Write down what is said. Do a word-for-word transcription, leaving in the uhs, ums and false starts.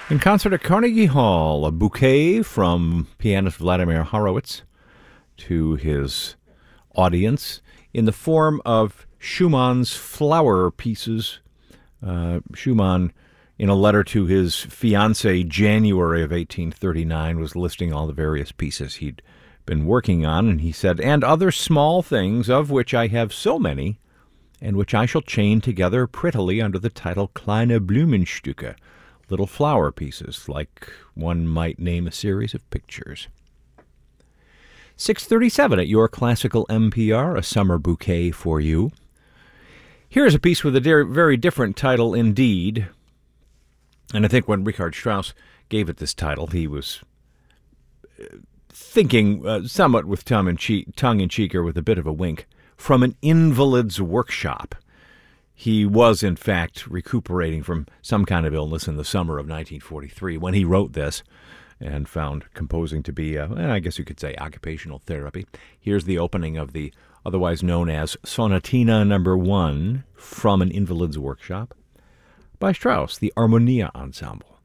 In concert at Carnegie Hall, a bouquet from pianist Vladimir Horowitz to his audience in the form of Schumann's flower pieces. Uh, Schumann, in a letter to his fiancée, January of eighteen thirty-nine, was listing all the various pieces he'd been working on, and he said, "And other small things, of which I have so many, and which I shall chain together prettily under the title Kleine Blumenstücke, little flower pieces, like one might name a series of pictures." six thirty-seven at your classical N P R, a summer bouquet for you. Here's a piece with a de- very different title indeed. And I think when Richard Strauss gave it this title, he was thinking uh, somewhat with tongue in cheek, tongue in cheek or with a bit of a wink, from an invalid's workshop. He was, in fact, recuperating from some kind of illness in the summer of nineteen forty-three when he wrote this and found composing to be, uh, I guess you could say, occupational therapy. Here's the opening of the otherwise known as Sonatina Number One from an Invalid's Workshop by Strauss, the Armonia Ensemble.